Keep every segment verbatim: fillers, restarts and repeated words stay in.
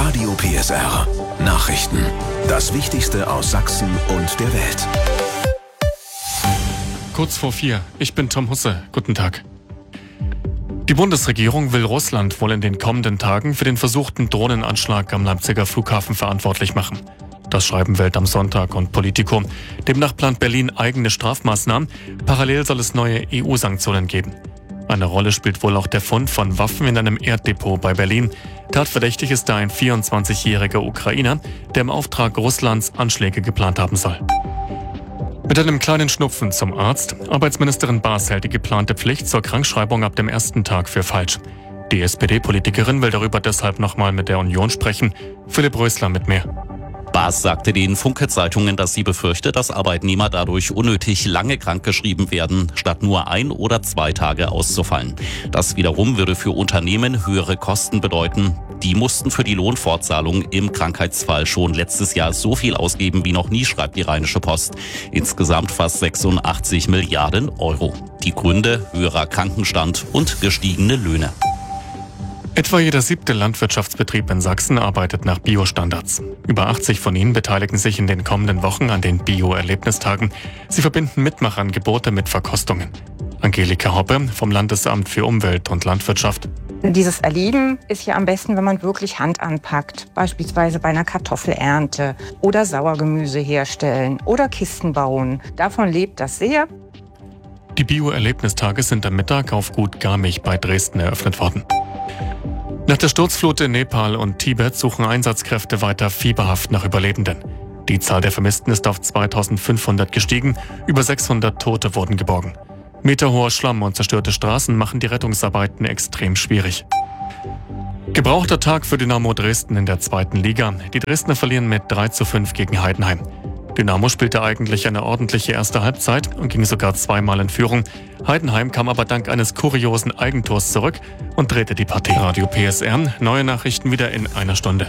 Radio P S R. Nachrichten. Das Wichtigste aus Sachsen und der Welt. Kurz vor vier. Ich bin Tom Husse. Guten Tag. Die Bundesregierung will Russland wohl in den kommenden Tagen für den versuchten Drohnenanschlag am Leipziger Flughafen verantwortlich machen. Das schreiben Welt am Sonntag und Politico. Demnach plant Berlin eigene Strafmaßnahmen. Parallel soll es neue E U-Sanktionen geben. Eine Rolle spielt wohl auch der Fund von Waffen in einem Erddepot bei Berlin. Tatverdächtig ist da ein vierundzwanzigjähriger Ukrainer, der im Auftrag Russlands Anschläge geplant haben soll. Mit einem kleinen Schnupfen zum Arzt. Arbeitsministerin Baas hält die geplante Pflicht zur Krankschreibung ab dem ersten Tag für falsch. Die S P D-Politikerin will darüber deshalb nochmal mit der Union sprechen. Philipp Rösler mit mehr. Baas sagte den Funke-Zeitungen, dass sie befürchte, dass Arbeitnehmer dadurch unnötig lange krankgeschrieben werden, statt nur ein oder zwei Tage auszufallen. Das wiederum würde für Unternehmen höhere Kosten bedeuten. Die mussten für die Lohnfortzahlung im Krankheitsfall schon letztes Jahr so viel ausgeben wie noch nie, schreibt die Rheinische Post. Insgesamt fast sechsundachtzig Milliarden Euro. Die Gründe: höherer Krankenstand und gestiegene Löhne. Etwa jeder siebte Landwirtschaftsbetrieb in Sachsen arbeitet nach Biostandards. Über achtzig von ihnen beteiligen sich in den kommenden Wochen an den Bio-Erlebnistagen. Sie verbinden Mitmachangebote mit Verkostungen. Angelika Hoppe vom Landesamt für Umwelt und Landwirtschaft. Dieses Erleben ist ja am besten, wenn man wirklich Hand anpackt. Beispielsweise bei einer Kartoffelernte oder Sauergemüse herstellen oder Kisten bauen. Davon lebt das sehr. Die Bio-Erlebnistage sind am Mittag auf Gut Garmisch bei Dresden eröffnet worden. Nach der Sturzflut in Nepal und Tibet suchen Einsatzkräfte weiter fieberhaft nach Überlebenden. Die Zahl der Vermissten ist auf zweitausendfünfhundert gestiegen, über sechshundert Tote wurden geborgen. Meterhoher Schlamm und zerstörte Straßen machen die Rettungsarbeiten extrem schwierig. Gebrauchter Tag für Dynamo Dresden in der zweiten Liga. Die Dresdner verlieren mit drei zu fünf gegen Heidenheim. Dynamo spielte eigentlich eine ordentliche erste Halbzeit und ging sogar zweimal in Führung. Heidenheim kam aber dank eines kuriosen Eigentors zurück und drehte die Partie. Radio P S R, neue Nachrichten wieder in einer Stunde.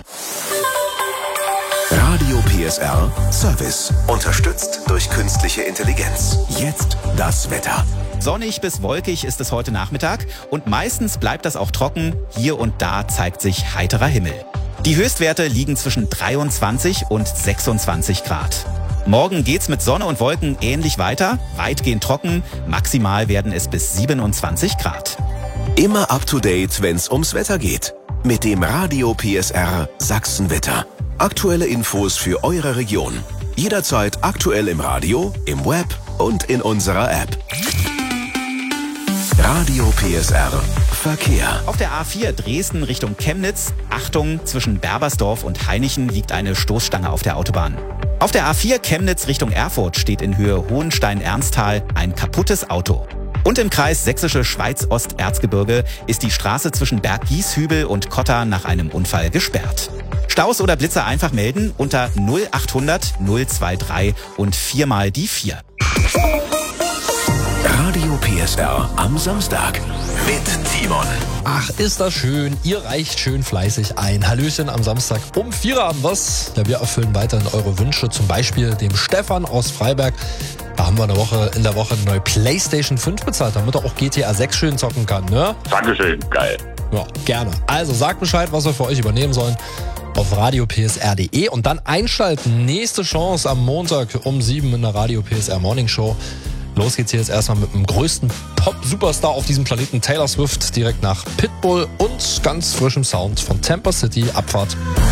Radio P S R Service, unterstützt durch künstliche Intelligenz. Jetzt das Wetter. Sonnig bis wolkig ist es heute Nachmittag und meistens bleibt das auch trocken. Hier und da zeigt sich heiterer Himmel. Die Höchstwerte liegen zwischen dreiundzwanzig und sechsundzwanzig Grad. Morgen geht's mit Sonne und Wolken ähnlich weiter, weitgehend trocken, maximal werden es bis siebenundzwanzig Grad. Immer up to date, wenn's ums Wetter geht. Mit dem Radio P S R Sachsenwetter. Aktuelle Infos für eure Region. Jederzeit aktuell im Radio, im Web und in unserer App. Radio P S R Verkehr. Auf der A vier Dresden Richtung Chemnitz, Achtung, zwischen Berbersdorf und Hainichen liegt eine Stoßstange auf der Autobahn. Auf der A vier Chemnitz Richtung Erfurt steht in Höhe Hohenstein-Ernsthal ein kaputtes Auto. Und im Kreis Sächsische Schweiz-Ost-Erzgebirge ist die Straße zwischen Berg-Gieshübel und Kotter nach einem Unfall gesperrt. Staus oder Blitzer einfach melden unter null achthundert null dreiundzwanzig und viermal die vier. Radio P S R am Samstag mit Timon. Ach, ist das schön. Ihr reicht schön fleißig ein. Hallöchen am Samstag um vier Abend was. Ja, wir erfüllen weiterhin eure Wünsche. Zum Beispiel dem Stefan aus Freiberg. Da haben wir eine Woche, in der Woche eine neue PlayStation fünf bezahlt, damit er auch G T A sechs schön zocken kann, ne? Dankeschön, geil. Ja, gerne. Also sagt Bescheid, was wir für euch übernehmen sollen. Auf radio p s r punkt d e und dann einschalten. Nächste Chance am Montag um sieben in der Radio P S R Morning Show. Los geht's hier jetzt erstmal mit dem größten Pop-Superstar auf diesem Planeten, Taylor Swift, direkt nach Pitbull und ganz frischem Sound von Tampa City. Abfahrt.